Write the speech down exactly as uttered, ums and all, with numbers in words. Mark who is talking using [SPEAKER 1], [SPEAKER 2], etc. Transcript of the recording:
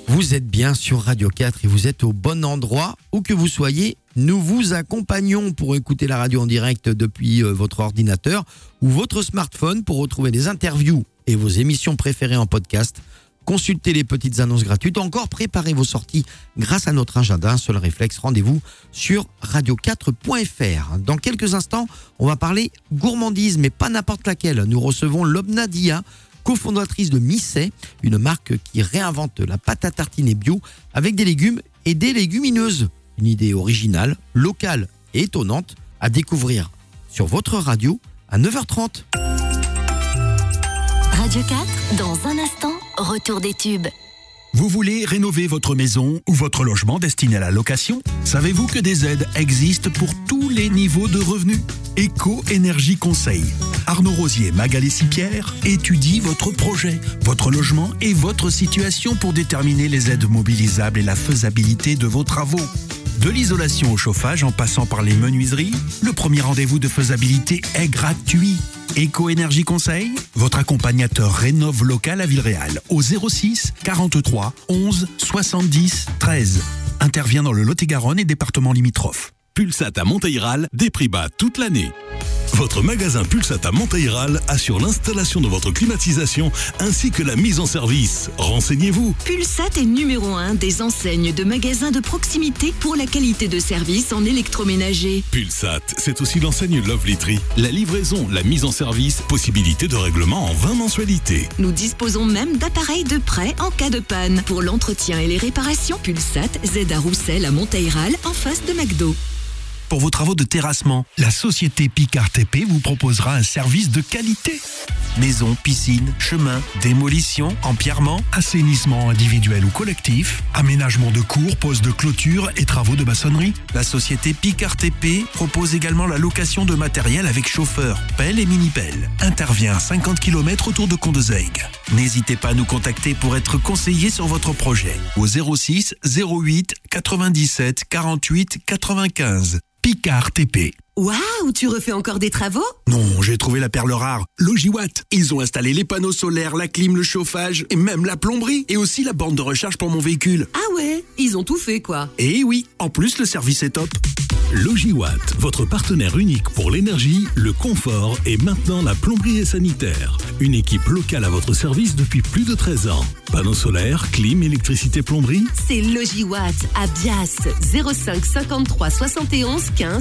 [SPEAKER 1] Vous êtes bien sur Radio quatre et vous êtes au bon endroit. Où que vous soyez, nous vous accompagnons pour écouter la radio en direct depuis votre ordinateur ou votre smartphone pour retrouver des interviews et vos émissions préférées en podcast. Consultez les petites annonces gratuites, encore préparez vos sorties grâce à notre agenda. Un seul réflexe, rendez-vous sur radio quatre point f r. Dans quelques instants, on va parler gourmandise, mais pas n'importe laquelle. Nous recevons Lobna Dia, cofondatrice de Misset, une marque qui réinvente la pâte à tartiner bio avec des légumes et des légumineuses. Une idée originale, locale et étonnante à découvrir sur votre radio à neuf heures trente.
[SPEAKER 2] Radio quatre, dans un instant, retour des tubes.
[SPEAKER 3] Vous voulez rénover votre maison ou votre logement destiné à la location ? Savez-vous que des aides existent pour tous les niveaux de revenus ? Éco-Énergie Conseil. Arnaud Rosier, Magalé Sipierre étudie votre projet, votre logement et votre situation pour déterminer les aides mobilisables et la faisabilité de vos travaux. De l'isolation au chauffage en passant par les menuiseries, le premier rendez-vous de faisabilité est gratuit. Éco-Énergie Conseil, votre accompagnateur rénove local à Villeréal au zéro six quarante-trois onze soixante-dix treize. Intervient dans le Lot-et-Garonne et départements limitrophes.
[SPEAKER 4] Pulsat à Monteïral, des prix bas toute l'année. Votre magasin Pulsat à Monteïral assure l'installation de votre climatisation ainsi que la mise en service. Renseignez-vous.
[SPEAKER 5] Pulsat est numéro un des enseignes de magasins de proximité pour la qualité de service en électroménager.
[SPEAKER 4] Pulsat, c'est aussi l'enseigne Lovely Tree. La livraison, la mise en service, possibilité de règlement en vingt mensualités.
[SPEAKER 5] Nous disposons même d'appareils de prêt en cas de panne. Pour l'entretien et les réparations, Pulsat, Z à Roussel à Monteïral, en face de McDo.
[SPEAKER 3] Pour vos travaux de terrassement, la société Picard T P vous proposera un service de qualité. Maison, piscine, chemin, démolition, empierrement, assainissement individuel ou collectif, aménagement de cours, pose de clôture et travaux de maçonnerie. La société Picard T P propose également la location de matériel avec chauffeur, pelle et mini-pelle. Intervient à cinquante kilomètres autour de Condezaigue. N'hésitez pas à nous contacter pour être conseillé sur votre projet au zéro six zéro huit quatre-vingt-dix-sept quarante-huit quatre-vingt-quinze. Picard T P.
[SPEAKER 5] Waouh, tu refais encore des travaux ?
[SPEAKER 3] Non, j'ai trouvé la perle rare. Logiwatt. Ils ont installé les panneaux solaires, la clim, le chauffage et même la plomberie et aussi la borne de recharge pour mon véhicule.
[SPEAKER 5] Ah ouais, ils ont tout fait quoi.
[SPEAKER 3] Eh oui, en plus le service est top.
[SPEAKER 4] Logiwatt, votre partenaire unique pour l'énergie, le confort et maintenant la plomberie et sanitaire. Une équipe locale à votre service depuis plus de treize ans. Panneaux solaires, clim, électricité, plomberie.
[SPEAKER 5] C'est Logiwatt à Bias, zéro cinq cinquante-trois soixante et onze quinze.